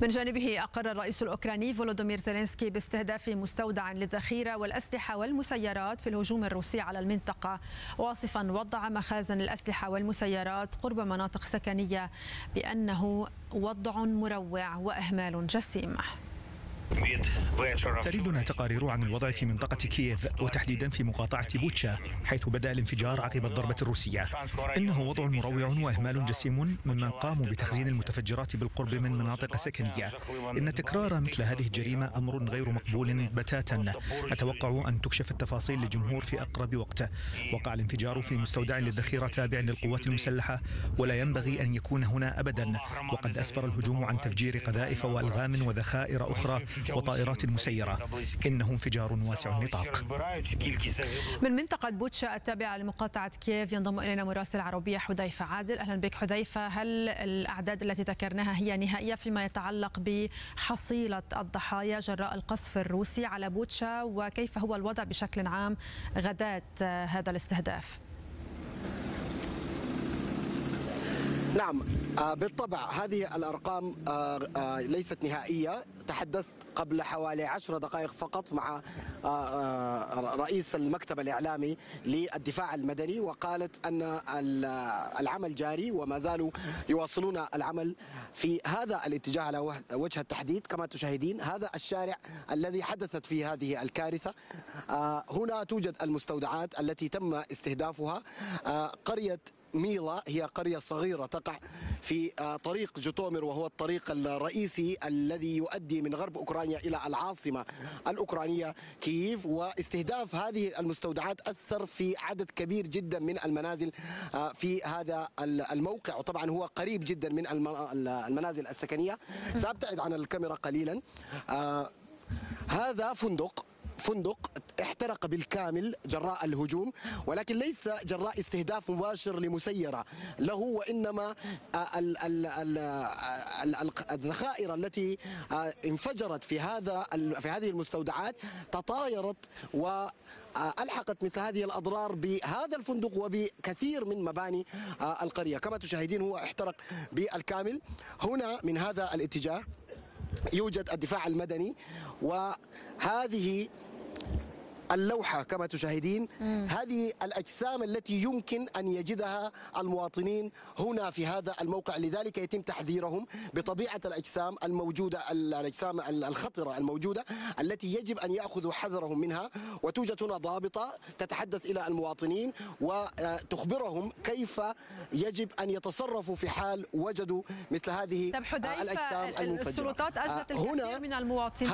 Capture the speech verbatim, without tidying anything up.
من جانبه أقر الرئيس الأوكراني فولودومير زيلينسكي باستهداف مستودع للذخيرة والأسلحة والمسيرات في الهجوم الروسي على المنطقة، واصفا وضع مخازن الأسلحة والمسيرات قرب مناطق سكنية بأنه وضع مروع وإهمال جسيم. تريدنا تقارير عن الوضع في منطقة كييف وتحديدا في مقاطعة بوتشا حيث بدأ الانفجار عقب الضربة الروسية. إنه وضع مروع وإهمال جسيم ممن قاموا بتخزين المتفجرات بالقرب من مناطق سكنية. إن تكرار مثل هذه الجريمة أمر غير مقبول بتاتا. أتوقع أن تكشف التفاصيل للجمهور في أقرب وقت. وقع الانفجار في مستودع للذخيرة تابع للقوات المسلحة ولا ينبغي أن يكون هنا أبدا. وقد أسفر الهجوم عن تفجير قذائف وألغام وذخائر أخرى وطائرات مسيرة. إنه انفجار واسع النطاق. من منطقة بوتشا التابعة لمقاطعة كييف ينضم إلينا مراسل عربية حذيفة عادل. أهلا بك حذيفة. هل الأعداد التي ذكرناها هي نهائية فيما يتعلق بحصيلة الضحايا جراء القصف الروسي على بوتشا، وكيف هو الوضع بشكل عام غداة هذا الاستهداف؟ نعم بالطبع هذه الأرقام ليست نهائية. تحدثت قبل حوالي عشر دقائق فقط مع رئيس المكتب الإعلامي للدفاع المدني، وقالت أن العمل جاري وما زالوا يواصلون العمل في هذا الاتجاه على وجه التحديد. كما تشاهدين هذا الشارع الذي حدثت فيه هذه الكارثة. هنا توجد المستودعات التي تم استهدافها. قرية ميلا هي قرية صغيرة تقع في طريق جوتومير، وهو الطريق الرئيسي الذي يؤدي من غرب أوكرانيا إلى العاصمة الأوكرانية كييف. واستهداف هذه المستودعات أثر في عدد كبير جدا من المنازل في هذا الموقع، وطبعا هو قريب جدا من المنازل السكنية. سأبتعد عن الكاميرا قليلا. هذا فندق فندق احترق بالكامل جراء الهجوم، ولكن ليس جراء استهداف مباشر لمسيرة له، وإنما الذخائر التي انفجرت في هذا في هذه المستودعات تطايرت وألحقت مثل هذه الأضرار بهذا الفندق وبكثير من مباني القرية. كما تشاهدين هو احترق بالكامل. هنا من هذا الاتجاه يوجد الدفاع المدني، وهذه اللوحة كما تشاهدين هذه الأجسام التي يمكن أن يجدها المواطنين هنا في هذا الموقع، لذلك يتم تحذيرهم بطبيعة الأجسام الموجودة، الأجسام الخطرة الموجودة التي يجب أن يأخذوا حذرهم منها. وتوجد هنا ضابطة تتحدث إلى المواطنين وتخبرهم كيف يجب أن يتصرفوا في حال وجدوا مثل هذه الأجسام المنفجرة. السلطات أجلت الكثير من المواطنين